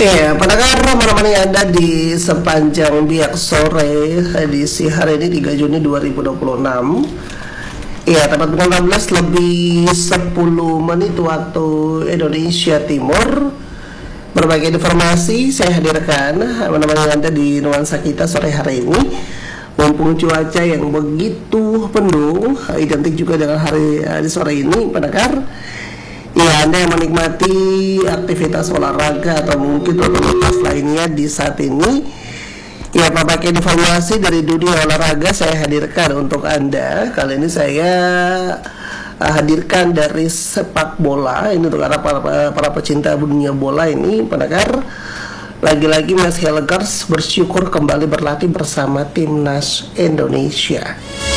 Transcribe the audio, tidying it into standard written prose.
Ya, pendengar menemani Anda di sepanjang biak sore edisi hari ini 3 Juni 2026. Ya, tepat pukul 16 lebih 10 menit waktu Indonesia Timur. Berbagai informasi saya hadirkan menemani Anda di nuansa kita sore hari ini. Mumpung cuaca yang begitu mendung, identik juga dengan hari di sore ini, pendengar. Ya, Anda yang menikmati aktivitas olahraga atau mungkin rutinitas lainnya di saat ini, ya, berbagai informasi dari dunia olahraga saya hadirkan untuk Anda. Kali ini saya hadirkan dari sepak bola. Ini untuk para pecinta dunia bola ini, pendengar. Lagi-lagi Mas Helgers bersyukur kembali berlatih bersama timnas Indonesia.